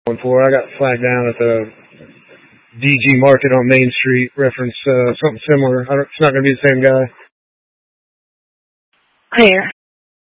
for. I got flagged down at the DG Market on Main Street. Reference something similar. It's not going to be the same guy. Clear.